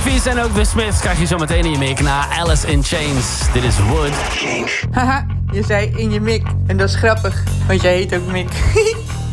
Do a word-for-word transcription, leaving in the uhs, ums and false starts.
Davies en ook The Smiths krijg je zo meteen in je mik na Alice in Chains. Dit is Wood. Haha, je zei in je mik. En dat is grappig, want jij heet ook Mick.